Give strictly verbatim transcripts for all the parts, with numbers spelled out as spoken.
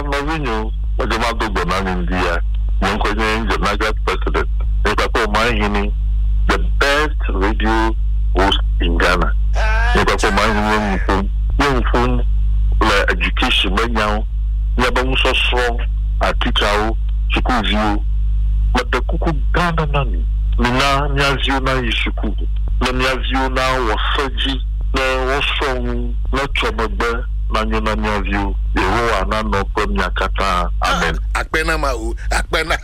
Mavinho, what the Mado Bonan India, Yankoyan, the Naga president, Nipako Mahini, the best radio host in Ghana. Nipako Mahini, young phone, like education, right now, Yabam so strong, a teacher, school view, but the Kuku Ghana Nani, Mina, Nyazuna Yishuku, Nyazuna was Sergi, no, was strong, not trouble. Nanyona nyavio ewo anano pom yakata amen akpena mau akpena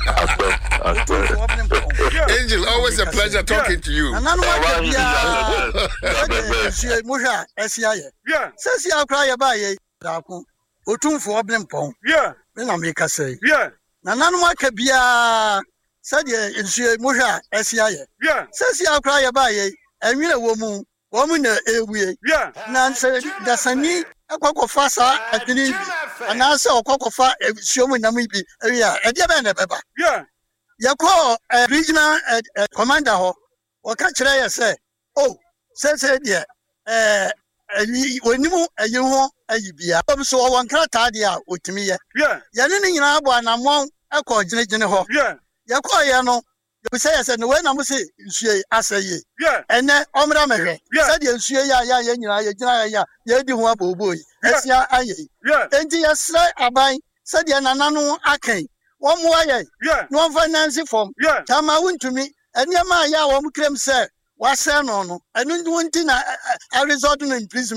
Angel, always a pleasure talking to you. Ananu wa bia sie muhwa asia ye yeah sesi akra ye ba ye da ko otumfo oblempon yeah me na me ka sei yeah nananu aka bia sade ensie muhwa asia ye yeah sesi akra ye ba ye anwire wo mu wo mu na ewie yeah na nse dasani akwakofa sa atini anase okwakofa suomu namu bi area e dia be na beba yeah yakọ regional commander ho o ka kire ye say oh say say dia eh wonimu ayi ho ayi bia o so o wankrata dia otimi ye yeah ya ne nyina abo anamon akọ ginegine ho yeah yakọ ye no you say say no we na mo say nsue asaye yeah ene omra mehwe say dia nsue ya ya ya nyina ya gina ya ya di ho aboboyi esia aye yeah enti ya sra aban say dia nananu akan one more year, yeah, no finance from yeah, Tama went to me, and Yama ya wom krem say, was no, and don't want to a resort in prison.